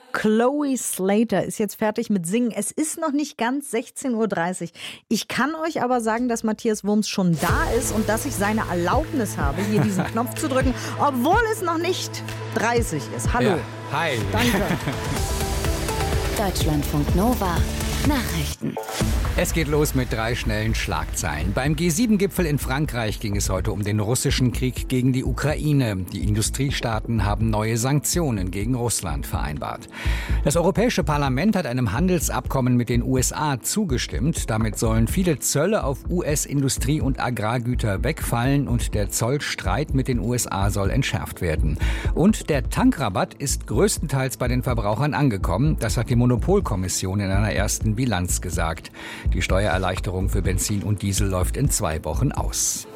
Chloe Slater ist jetzt fertig mit Singen. Es ist noch nicht ganz 16:30 Uhr. Ich kann euch aber sagen, dass Matthias Wurms schon da ist und dass ich seine Erlaubnis habe, hier diesen Knopf zu drücken, obwohl es noch nicht 30 ist. Hallo. Ja. Hi. Danke. Deutschlandfunk Nova Nachrichten. Es geht los mit 3 schnellen Schlagzeilen. Beim G7-Gipfel in Frankreich ging es heute um den russischen Krieg gegen die Ukraine. Die Industriestaaten haben neue Sanktionen gegen Russland vereinbart. Das Europäische Parlament hat einem Handelsabkommen mit den USA zugestimmt. Damit sollen viele Zölle auf US-Industrie- und Agrargüter wegfallen und der Zollstreit mit den USA soll entschärft werden. Und der Tankrabatt ist größtenteils bei den Verbrauchern angekommen. Das hat die Monopolkommission in einer ersten Bilanz gesagt. Die Steuererleichterung für Benzin und Diesel läuft in 2 Wochen aus.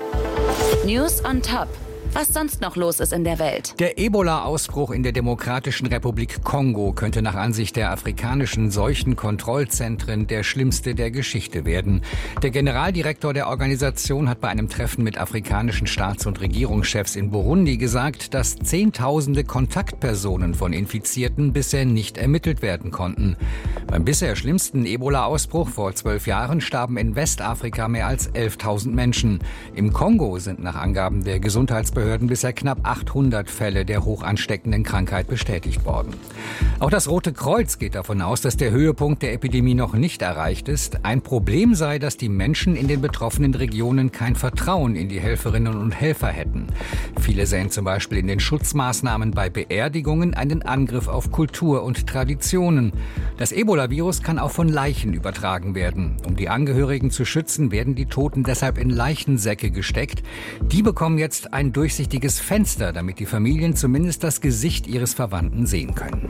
News on Top. Was sonst noch los ist in der Welt. Der Ebola-Ausbruch in der Demokratischen Republik Kongo könnte nach Ansicht der afrikanischen Seuchenkontrollzentren der schlimmste der Geschichte werden. Der Generaldirektor der Organisation hat bei einem Treffen mit afrikanischen Staats- und Regierungschefs in Burundi gesagt, dass Zehntausende Kontaktpersonen von Infizierten bisher nicht ermittelt werden konnten. Beim bisher schlimmsten Ebola-Ausbruch vor 12 Jahren starben in Westafrika mehr als 11.000 Menschen. Im Kongo sind nach Angaben der Gesundheitsbehörden bisher knapp 800 Fälle der hoch ansteckenden Krankheit bestätigt worden. Auch das Rote Kreuz geht davon aus, dass der Höhepunkt der Epidemie noch nicht erreicht ist. Ein Problem sei, dass die Menschen in den betroffenen Regionen kein Vertrauen in die Helferinnen und Helfer hätten. Viele sehen zum Beispiel in den Schutzmaßnahmen bei Beerdigungen einen Angriff auf Kultur und Traditionen. Das Ebola-Virus kann auch von Leichen übertragen werden. Um die Angehörigen zu schützen, werden die Toten deshalb in Leichensäcke gesteckt. Die bekommen jetzt ein durchsichtiges Fenster, damit die Familien zumindest das Gesicht ihres Verwandten sehen können.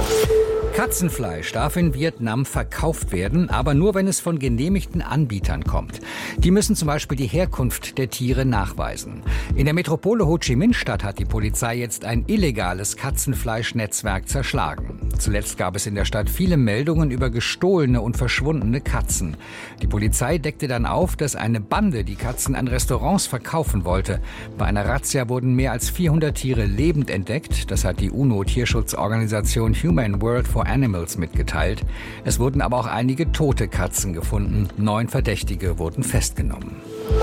Katzenfleisch darf in Vietnam verkauft werden, aber nur, wenn es von genehmigten Anbietern kommt. Die müssen zum Beispiel die Herkunft der Tiere nachweisen. In der Metropole Ho Chi Minh-Stadt hat die Polizei jetzt ein illegales Katzenfleischnetzwerk zerschlagen. Zuletzt gab es in der Stadt viele Meldungen über gestohlene und verschwundene Katzen. Die Polizei deckte dann auf, dass eine Bande die Katzen an Restaurants verkaufen wollte. Bei einer Razzia wurden mehr als 400 Tiere lebend entdeckt. Das hat die UNO-Tierschutzorganisation Human World for Animals mitgeteilt. Es wurden aber auch einige tote Katzen gefunden. 9 Verdächtige wurden festgenommen.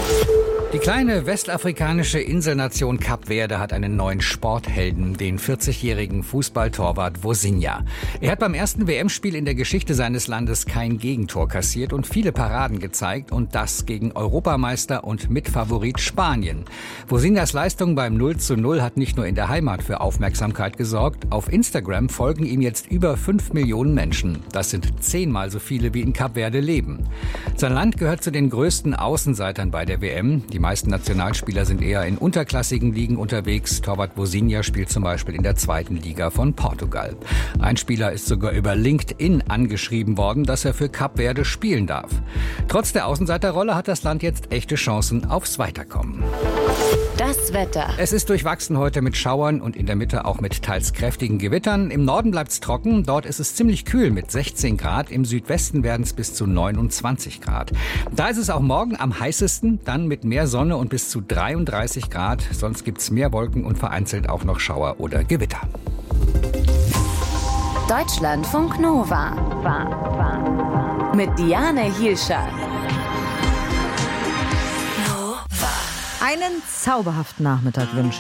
Die kleine westafrikanische Inselnation Kap Verde hat einen neuen Sporthelden, den 40-jährigen Fußballtorwart Vozinha. Er hat beim ersten WM-Spiel in der Geschichte seines Landes kein Gegentor kassiert und viele Paraden gezeigt, und das gegen Europameister und Mitfavorit Spanien. Vozinhas Leistung beim 0:0 hat nicht nur in der Heimat für Aufmerksamkeit gesorgt. Auf Instagram folgen ihm jetzt über 5 Millionen Menschen. Das sind 10-mal so viele, wie in Kap Verde leben. Sein Land gehört zu den größten Außenseitern bei der WM. Die meisten Nationalspieler sind eher in unterklassigen Ligen unterwegs. Torwart Vozinha spielt zum Beispiel in der 2. Liga von Portugal. Ein Spieler ist sogar über LinkedIn angeschrieben worden, dass er für Kap Verde spielen darf. Trotz der Außenseiterrolle hat das Land jetzt echte Chancen aufs Weiterkommen. Das Wetter. Es ist durchwachsen heute mit Schauern und in der Mitte auch mit teils kräftigen Gewittern. Im Norden bleibt es trocken, dort ist es ziemlich kühl mit 16 Grad. Im Südwesten werden es bis zu 29 Grad. Da ist es auch morgen am heißesten, dann mit mehr Sonne und bis zu 33 Grad. Sonst gibt es mehr Wolken und vereinzelt auch noch Schauer oder Gewitter. Deutschlandfunk Nova. Mit Diane Hielscher. Einen zauberhaften Nachmittag wünsche